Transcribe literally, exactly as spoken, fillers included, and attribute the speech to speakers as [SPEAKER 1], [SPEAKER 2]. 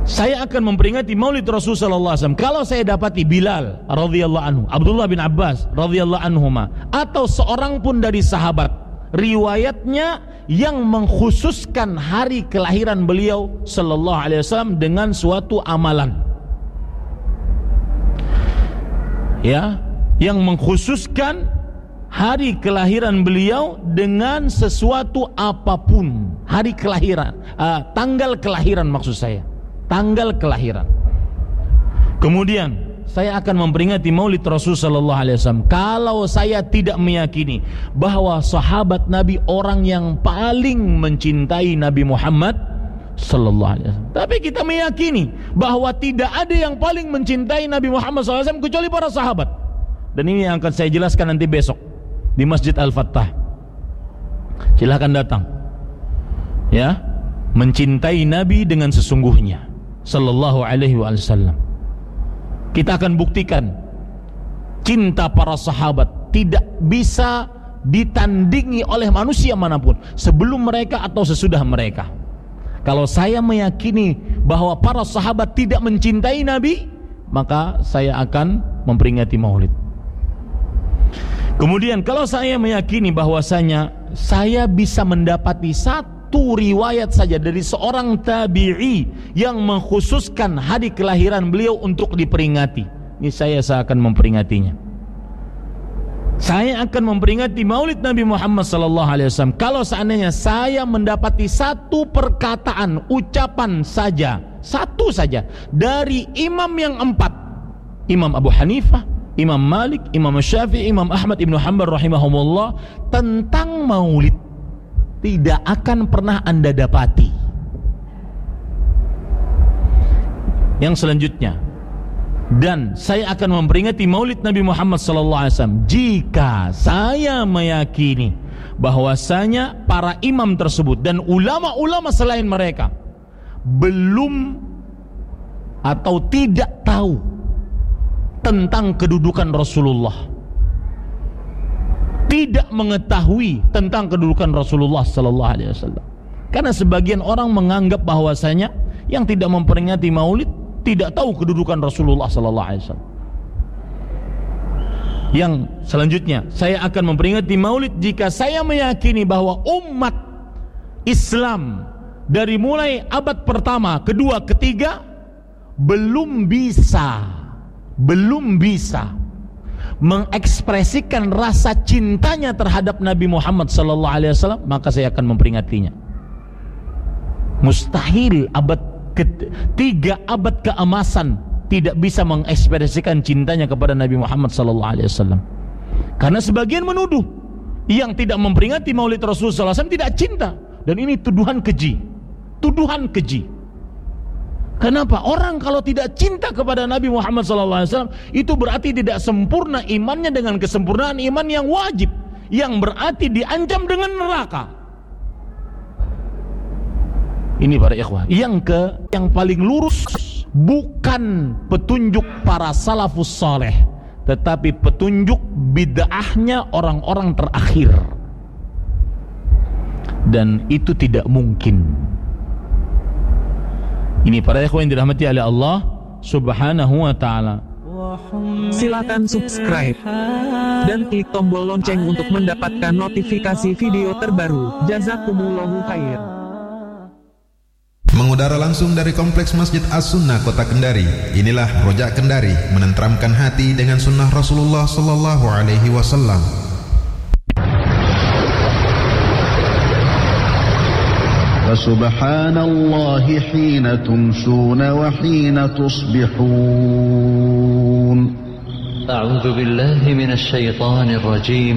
[SPEAKER 1] saya akan memperingati Maulid Rasul sallallahu alaihi wasallam kalau saya dapati Bilal radhiyallahu anhu, Abdullah bin Abbas radhiyallahu anhuma, atau seorang pun dari sahabat riwayatnya yang mengkhususkan hari kelahiran beliau sallallahu alaihi wasallam dengan suatu amalan. Ya, yang mengkhususkan hari kelahiran beliau dengan sesuatu apapun. Hari kelahiran, uh, tanggal kelahiran maksud saya. Tanggal kelahiran. Kemudian saya akan memperingati Maulid Rasul sallallahu alaihi wasallam kalau saya tidak meyakini bahwa sahabat Nabi orang yang paling mencintai Nabi Muhammad sallallahu alaihi wasallam. Tapi kita meyakini bahwa tidak ada yang paling mencintai Nabi Muhammad sallallahu alaihi wasallam kecuali para sahabat. Dan ini yang akan saya jelaskan nanti besok di Masjid Al-Fattah. Silahkan datang. Ya, mencintai Nabi dengan sesungguhnya sallallahu alaihi wasallam. Kita akan buktikan cinta para sahabat tidak bisa ditandingi oleh manusia manapun sebelum mereka atau sesudah mereka. Kalau saya meyakini bahwa para sahabat tidak mencintai Nabi, maka saya akan memperingati Maulid. Kemudian kalau saya meyakini bahwasanya saya bisa mendapati satu riwayat saja dari seorang tabi'i yang mengkhususkan hari kelahiran beliau untuk diperingati, ini saya akan memperingatinya. Saya akan memperingati Maulid Nabi Muhammad sallallahu alaihi wasallam kalau seandainya saya mendapati satu perkataan, ucapan saja, satu saja dari imam yang empat, Imam Abu Hanifah, Imam Malik, Imam Syafi'i, Imam Ahmad Ibn Hanbal rahimahumullah, tentang Maulid. Tidak akan pernah Anda dapati. Yang selanjutnya, dan saya akan memperingati Maulid Nabi Muhammad sallallahu alaihi wasallam jika saya meyakini bahwasanya para imam tersebut dan ulama-ulama selain mereka belum atau tidak tahu tentang kedudukan Rasulullah, tidak mengetahui tentang kedudukan Rasulullah sallallahu alaihi wasallam. Karena sebagian orang menganggap bahwasanya yang tidak memperingati Maulid tidak tahu kedudukan Rasulullah sallallahu alaihi wasallam. Yang selanjutnya, saya akan memperingati Maulid jika saya meyakini bahwa umat Islam dari mulai abad pertama, kedua, ketiga belum bisa belum bisa mengekspresikan rasa cintanya terhadap Nabi Muhammad sallallahu alaihi wasallam, maka saya akan memperingatinya. Mustahil abad ketiga, abad keemasan tidak bisa mengekspresikan cintanya kepada Nabi Muhammad sallallahu alaihi wasallam. Karena sebagian menuduh yang tidak memperingati Maulid Rasul sallallahu alaihi wasallam tidak cinta, dan ini tuduhan keji. Tuduhan keji. Kenapa? Orang kalau tidak cinta kepada Nabi Muhammad sallallahu alaihi wasallam itu berarti tidak sempurna imannya dengan kesempurnaan iman yang wajib, yang berarti diancam dengan neraka. Ini para ikhwah, yang ke yang paling lurus bukan petunjuk para salafus saleh, tetapi petunjuk bid'ahnya orang-orang terakhir. Dan itu tidak mungkin. Ini para ikhwan yang dirahmati oleh Allah Subhanahu wa ta'ala.
[SPEAKER 2] Silakan subscribe dan klik tombol lonceng untuk mendapatkan notifikasi video terbaru. Jazakumullahu khair.
[SPEAKER 3] Mengudara langsung dari Kompleks Masjid As-Sunnah Kota Kendari. Inilah Rojak Kendari, menenteramkan hati dengan sunnah Rasulullah sallallahu alaihi wasallam.
[SPEAKER 4] فسبحان الله حين تمسون وحين تصبحون.
[SPEAKER 5] أعوذ بالله من الشيطان الرجيم.